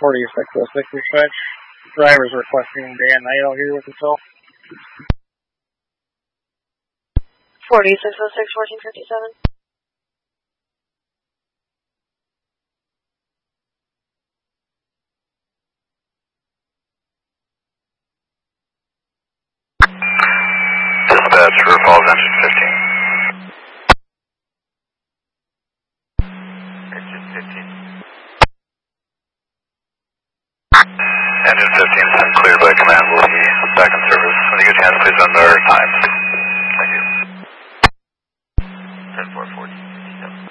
4606 dispatch. Drivers requesting Dan Nato here with yourself. 4606, 1457. Dispatch for Falls Engine 15. Engine 15 is cleared by command. We'll be back in service. When you get a chance, please run our times.